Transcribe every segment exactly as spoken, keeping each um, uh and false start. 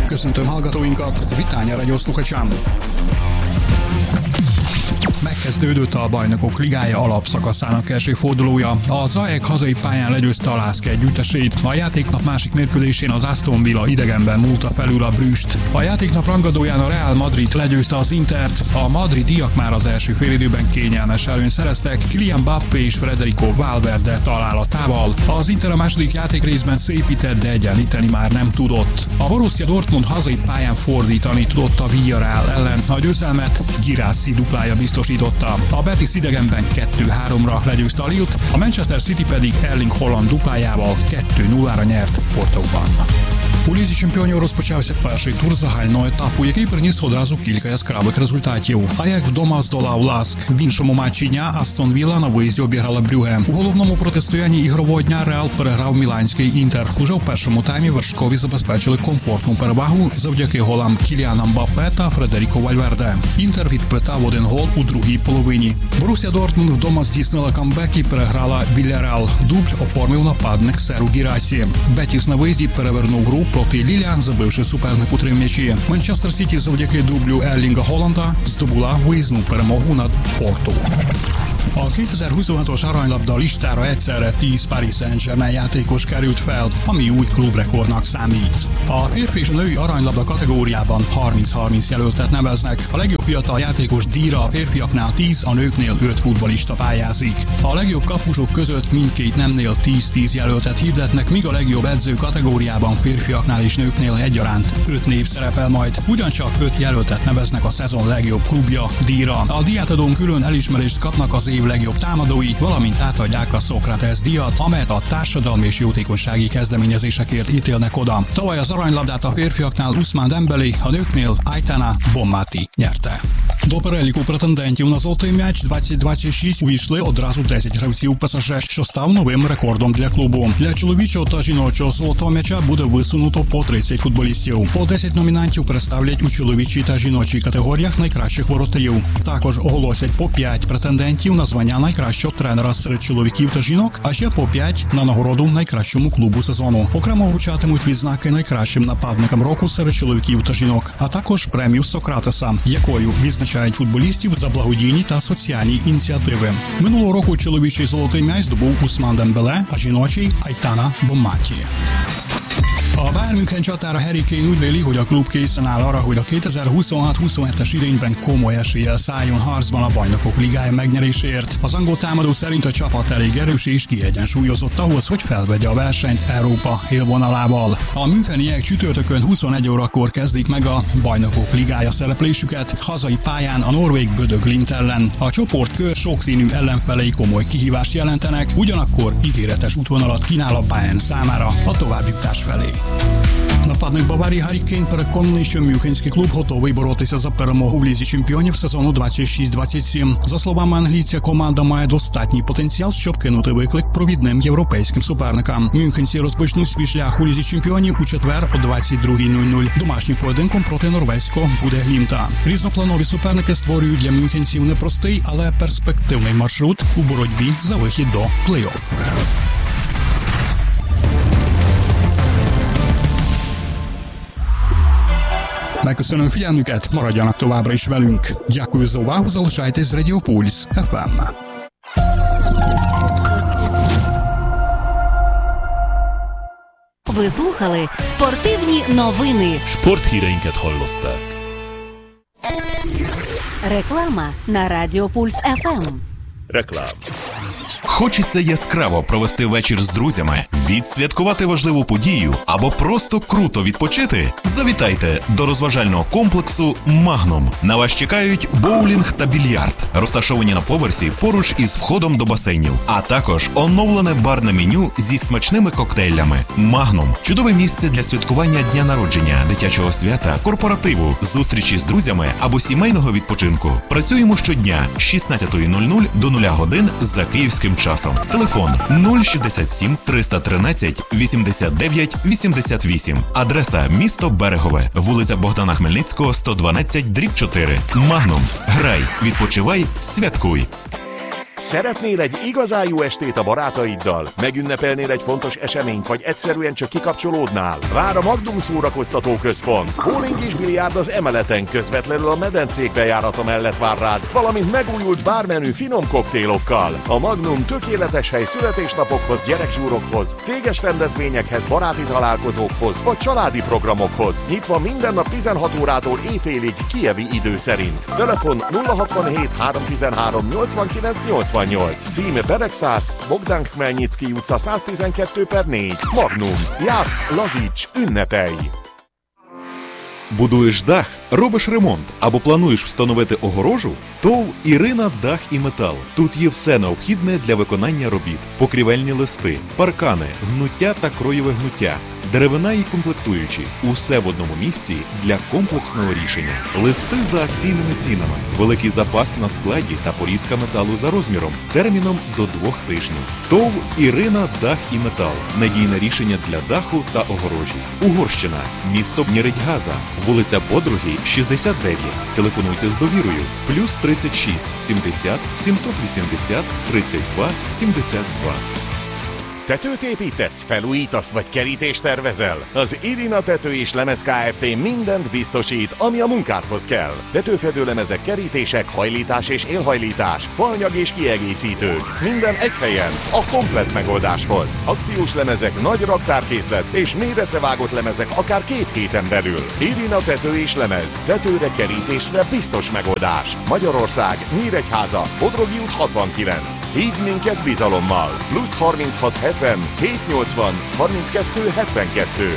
Köszöntöm hallgatóinkat, Vitánya rádió sluchačám! Megkezdődött a Bajnokok Ligája alapszakaszának első fordulója. A Zajek hazai pályán legyőzte a Lászk együttesét. A játéknap másik mérkőzésén az Aston Villa idegenben múlta felül a Brüsst. A játéknap rangadóján a Real Madrid legyőzte az Intert. A madridiak már az első félidőben kényelmes előnyt szereztek, Kylian Mbappé és Federico Valverde találatával. Az Inter a második játékrészben szépített, de egyenlíteni már nem tudott. A Borussia Dortmund hazai pályán fordítani tudott a Villarreal ellen. A győzelmet Girassi duplája biztosította. A Betis idegenben kettő háromra legyőzte a Lille-t, a Manchester City pedig Erling Haaland duplájával kettő nullára nyert Portóban. У лізі чемпіонів розпочався перший тур загального етапу, який приніс одразу кілька яскравих результатів. Аякс вдома здолав Ласк. В іншому матчі дня Астон Вілла на виїзді обіграла Брюгге. У головному протистоянні ігрового дня Реал переграв міланський Інтер. Уже в першому таймі вершкові забезпечили комфортну перевагу завдяки голам Кіліана Мбаппе та Фредеріко Вальверде. Інтер відквитав один гол у другій половині. Борусsia Дортмунд вдома здійснила камбек і переграла Villarreal. Дубль оформив нападник Серу Гірасі. Бетіс на виїзді перевернув гру проти Ліліан, забивши супернику три м'ячі. Манчестер Сіті завдяки дублю Ерлінга Холланда здобула виїзну перемогу над Порту. A kétezer-huszonhatos aranylabda listára egyszerre tíz Paris Saint-Germain játékos került fel, ami új klubrekordnak számít. A férfi és a női aranylabda kategóriában harminc-harminc jelöltet neveznek. A legjobb fiatal játékos díjra a férfiaknál tíz, a nőknél öt futballista pályázik. A legjobb kapusok között mindkét nemnél tíz-tíz jelöltet hirdetnek, míg a legjobb edző kategóriában férfiaknál és nőknél egyaránt öt név szerepel majd. Ugyancsak öt jelöltet neveznek a szezon legjobb klubja díjra. A díjátadón külön elismerést kapnak az év legjobb támadói, valamint átadják a Sokrates díjat, amelyet a társadalmi és jótékonysági kezdeményezésekért ítélnek oda. Tavaly az aranylabdát a férfiaknál Ousmane Dembélé, a nőknél Aitana Bonmati nyerte. До переліку претендентів на золотий м'яч двадцять двадцять шість увійшли одразу десять гравців ПСЖ, що став новим рекордом для клубу. Для чоловічого та жіночого золотого м'яча буде висунуто по тридцять футболістів. По десять номінантів представлять у чоловічій та жіночій категоріях найкращих воротарів. Також оголосять по п'ять претендентів на звання найкращого тренера серед чоловіків та жінок, а ще по п'ять на нагороду найкращому клубу сезону. Окремо вручатимуть відзнаки найкращим нападникам року серед чоловіків та жінок, а також премію Сократеса, якою відзначають футболістів за благодійні та соціальні ініціативи. Минулого року чоловічий золотий м'яч здобув Ousmane Dembélé, а жіночий Aitana Bonmati. A Bayern München csatára Harry Kane úgy véli, hogy a klub készen áll arra, hogy a kétezer-huszonhat huszonhetes idényben komoly eséllyel szálljon harcban a Bajnokok Ligája megnyeréséért. Az angol támadó szerint a csapat elég erős és kiegyensúlyozott ahhoz, hogy felvegye a versenyt Európa élvonalával. A müncheniek csütörtökön huszonegy órakor kezdik meg a Bajnokok Ligája szereplésüket hazai pályán a norvég Bodø Glimt ellen. A csoportkör sokszínű ellenfelei komoly kihívást jelentenek, ugyanakkor ígéretes útvonalat kínál a Bayern számára a továbbjutás felé. Нападник Баварії Гаррі Кейн переконаний, що мюнхенський клуб готовий боротися за перемогу в Лізі чемпіонів сезону двадцять шість двадцять сім. За словами англійця, команда має достатній потенціал, щоб кинути виклик провідним європейським суперникам. Мюнхенці розпочнуть свій шлях у Лізі чемпіонів у четвер о двадцять друга нуль нуль. Домашнім поєдинком проти норвезького Bodø Глімта. Різнопланові суперники створюють для мюнхенців непростий, але перспективний маршрут у боротьбі за вихід до плей-офф. Megköszönöm figyelmüket, maradjanak továbbra is velünk. Дякую за увагу, залишайтесь з Радіо Пульс еф ем. Ви слухали спортивні новини. Sporthíreinket hallották. Реклама на Радіо Пульс еф ем. Реклама. Хочеться яскраво провести вечір з друзями, відсвяткувати важливу подію або просто круто відпочити? Завітайте до розважального комплексу «Магнум». На вас чекають боулінг та більярд, розташовані на поверсі поруч із входом до басейнів, а також оновлене барне меню зі смачними коктейлями. «Магнум» – чудове місце для святкування дня народження, дитячого свята, корпоративу, зустрічі з друзями або сімейного відпочинку. Працюємо щодня з шістнадцятої нуль нуль до нуля годин за київським часом. Телефон нуль шістдесят сім триста тринадцять вісімдесят дев'ять вісімдесят вісім. Адреса місто Берегове, вулиця Богдана Хмельницького, сто дванадцять дріб чотири. Магнум. Грай, відпочивай, святкуй. Szeretnél egy igazán jó estét a barátaiddal? Megünnepelnél egy fontos eseményt, vagy egyszerűen csak kikapcsolódnál? Vár a Magnum Szórakoztató Központ. Bowling és biliárd az emeleten, közvetlenül a medencék bejárata mellett vár rád, valamint megújult bármenü finom koktélokkal. A Magnum tökéletes hely születésnapokhoz, gyerekzsúrokhoz, céges rendezvényekhez, baráti találkozókhoz, vagy családi programokhoz. Nyitva minden nap tizenhat órától éjfélig kijevi idő szerint. Telefon nulla hatvanhét háromszáztizenhárom nyolcvankilenc nyolcvannyolc. Cím Beregszász, Bogdán Khmelnyicki utca száztizenkettő per négy. Magnum. Játsz, lazíts, ünnepelj! Будуєш дах, робиш ремонт або плануєш встановити огорожу? ТОВ «Ірина Дах і Метал». Тут є все необхідне для виконання робіт. Покрівельні листи, паркани, гнуття та кроєве гнуття, деревина і комплектуючі. Усе в одному місці для комплексного рішення. Листи за акційними цінами. Великий запас на складі та порізка металу за розміром. Терміном до двох тижнів. ТОВ «Ірина Дах і Метал». Надійне рішення для даху та огорожі. Угорщина. Місто Нєредьгаза. Вулиця Подруги, шістдесят дев'ять. Telefонуйте з довірою. Плюс тридцять шість сімдесят сімсот вісімдесят тридцять два сімдесят два. Tetőt építesz, felújítasz vagy kerítést tervezel? Az Irina Tető és Lemez Kft. Mindent biztosít, ami a munkádhoz kell. Tetőfedőlemezek, kerítések, hajlítás és élhajlítás, faanyag és kiegészítők. Minden egy helyen, a komplett megoldáshoz. Akciós lemezek, nagy raktárkészlet és méretre vágott lemezek akár két héten belül. Irina Tető és Lemez. Tetőre, kerítésre biztos megoldás. Magyarország, Nyíregyháza, Bodrogi út hatvankilenc. Hívd minket bizalommal. Plusz harminchat hetven hétszáznyolcvan harminckettő hetvenkettő.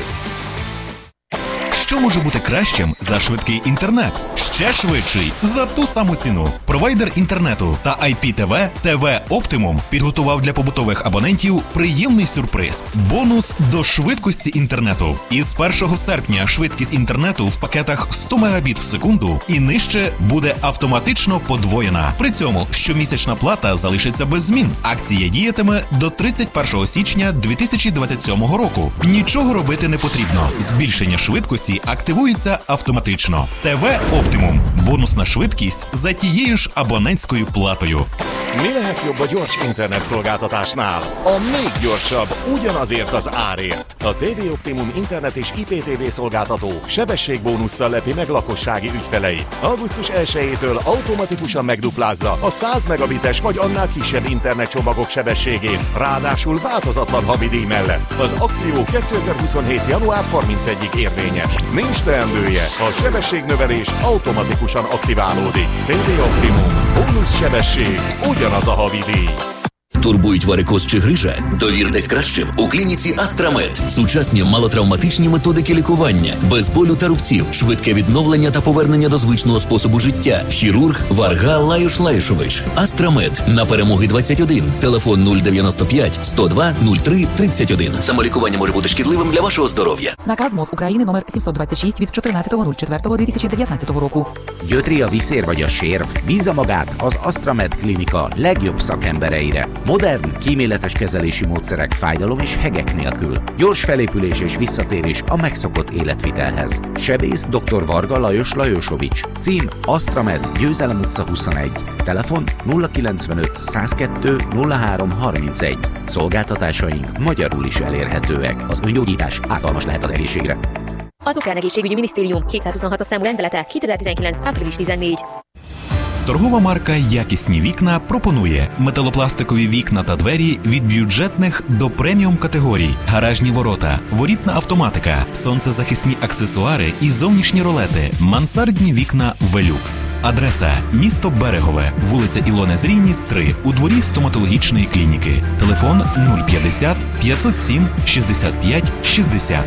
Що може бути кращим за швидкий інтернет? Ще швидший за ту саму ціну. Провайдер інтернету та ай пі ті ві ті ві Optimum підготував для побутових абонентів приємний сюрприз – бонус до швидкості інтернету. Із першого серпня швидкість інтернету в пакетах сто мегабіт в секунду і нижче буде автоматично подвоєна. При цьому щомісячна плата залишиться без змін. Акція діятиме до тридцять першого січня дві тисячі двадцять сьомого року. Нічого робити не потрібно. Збільшення швидкості активується автоматично. ті ві Optimum. Бонусна швидкість за тією ж абонентською платою. Mi lehet jobb a gyors internetszolgáltatásnál? A még gyorsabb, ugyanazért az árért. A té vé Optimum internet és i pé té vé szolgáltató sebességbónusszal lepi meg lakossági ügyfeleit. augusztus elsejétől automatikusan megduplázza a száz megabites vagy annál kisebb internetcsomagok sebességét, ráadásul változatlan havidíj mellett. Az akció kétezer-huszonhét. január harmincegyedikéig érvényes. Nincs teendője, a sebességnövelés automatikusan aktiválódik. té vé Optimum. Bónusz sebesség, ugyanaz a havidíj. Турбують варикоз чи грижа? Довіртесь кращим у клініці Астрамед. Сучасні малотравматичні методики лікування, без болю та рубців, швидке відновлення та повернення до звичного способу життя. Хірург Варга Лаюш Лаюшович. Астрамед. На Перемоги двадцять один. Телефон нуль дев'яносто п'ять сто два нуль три тридцять один. Самолікування може бути шкідливим для вашого здоров'я. Наказ МОЗ України номер сімсот двадцять шість від чотирнадцятого четвертого дві тисячі дев'ятнадцятого року. Gyötri a viszér vagy a sérv? Bízza magát az Astramed Klinika legjobb szakembereire. Modern, kíméletes kezelési módszerek fájdalom és hegek nélkül. Gyors felépülés és visszatérés a megszokott életvitelhez. Sebész dr. Varga Lajos Lajosovics. Cím Astramed, Győzelem utca huszonegy. Telefon nulla kilencvenöt százkettő nulla három harmincegy. Szolgáltatásaink magyarul is elérhetőek. Az öngyógyítás ártalmas lehet az egészségre. Az Ukrán Egészségügyi Minisztérium kétszázhuszonhat számú rendelete kétezer-tizenkilenc. április tizennégy. Торгова марка «Якісні вікна» пропонує металопластикові вікна та двері від бюджетних до преміум категорій, гаражні ворота, ворітна автоматика, сонцезахисні аксесуари і зовнішні ролети, мансардні вікна «Велюкс». Адреса – місто Берегове, вулиця Ілони Зрійні, три, у дворі стоматологічної клініки. Телефон нуль п'ятдесят п'ятсот сім шістдесят п'ять шістдесят.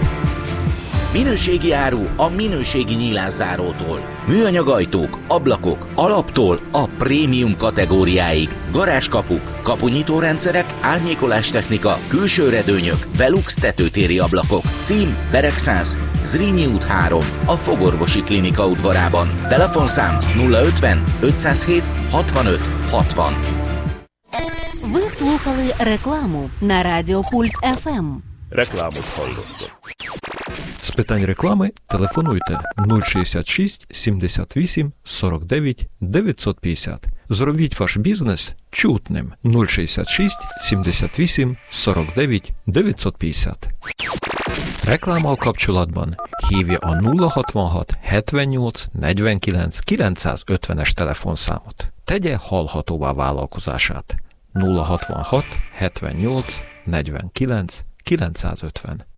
Minőségi áru a minőségi nyílászárótól. Műanyagajtók, ablakok, alaptól a prémium kategóriáig. Garázskapuk, kapunyitórendszerek, árnyékolástechnika, külső redőnyök, Velux tetőtéri ablakok. Cím Beregszász, Zrínyi út három, a Fogorvosi Klinika udvarában. Telefonszám nulla ötven ötszázhét hatvanöt hatvan. Ви слухали рекламу на Радіо Пульс еф ем. Рекламу хвалите. З питань реклами телефонуйте нуль шістдесят шість сімдесят вісім сорок дев'ять дев'ятсот п'ятдесят. Зробіть ваш бізнес чутним. нуль шістдесят шість сімдесят вісім сорок дев'ять дев'ятсот п'ятдесят. Reklámmal kapcsolatban hívja a nulla hatvanhat hetvennyolc negyvenkilenc kilencszázötvenes telefonszámot. Tegye hallhatóvá vállalkozását. nulla hatvanhat hetvennyolc negyvenkilenc kilencszázötven.